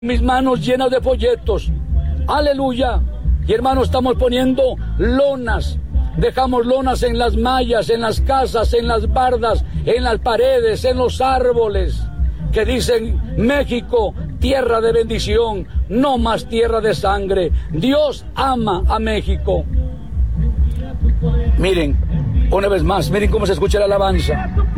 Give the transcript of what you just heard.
Mis manos llenas de folletos. Aleluya. Y hermano, estamos poniendo lonas. Dejamos lonas en las mallas, en las casas, en las bardas, en las paredes, en los árboles, que dicen: México, tierra de bendición, no más tierra de sangre. Dios ama a México. Miren, una vez más, miren cómo se escucha la alabanza.